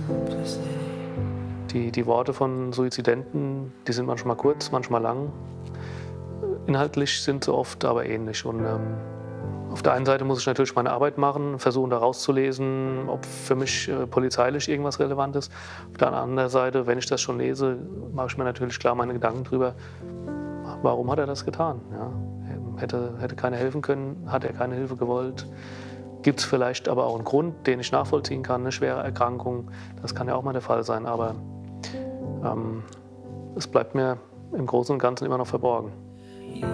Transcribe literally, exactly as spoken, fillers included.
Die, die Worte von Suizidenten, die sind manchmal kurz, manchmal lang. Inhaltlich sind sie oft aber ähnlich. Und ähm, auf der einen Seite muss ich natürlich meine Arbeit machen, versuchen da rauszulesen, ob für mich äh, polizeilich irgendwas relevant ist. Auf der anderen Seite, wenn ich das schon lese, mache ich mir natürlich klar meine Gedanken drüber, warum hat er das getan? Ja? Hätte, hätte keiner helfen können, hat er keine Hilfe gewollt. Gibt es vielleicht aber auch einen Grund, den ich nachvollziehen kann, eine schwere Erkrankung. Das kann ja auch mal der Fall sein, aber ähm, es bleibt mir im Großen und Ganzen immer noch verborgen.